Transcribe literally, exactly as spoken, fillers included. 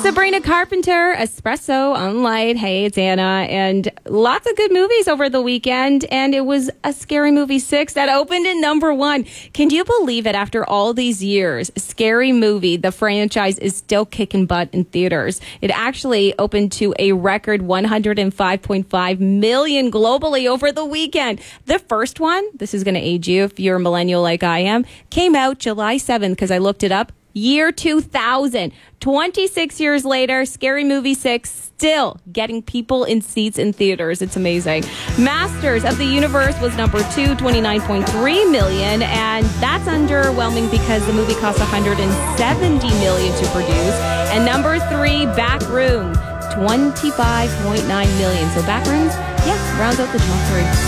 Sabrina Carpenter, Espresso on Light. Hey, it's Anna. And lots of good movies over the weekend. And it was a Scary Movie six that opened at number one. Can you believe it? After all these years, Scary Movie, the franchise, is still kicking butt in theaters. It actually opened to a record one hundred five point five million globally over the weekend. The first one, this is going to age you if you're a millennial like I am, came out July seventh because I looked it up. Year two thousand. twenty-six years later, Scary Movie six still getting people in seats in theaters. It's amazing. Masters of the Universe was number two, twenty-nine point three million, and that's underwhelming because the movie cost one hundred seventy million to produce. And number three, Backroom, twenty-five point nine million. So Backrooms, yeah, rounds out the top three.